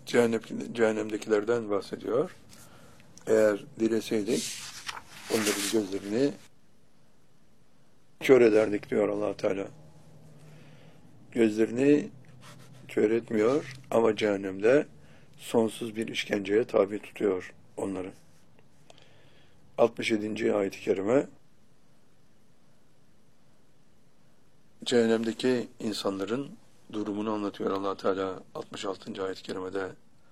Cehennemdekilerden bahsediyor. Eğer dileseydik onların gözlerini kör ederdik diyor Allah Teala. Gözlerini kör etmiyor ama cehennemde sonsuz bir işkenceye tabi tutuyor onları. 67. ayet-i kerime cehennemdeki insanların durumunu anlatıyor Allah Teala 66. ayet-i kerimede.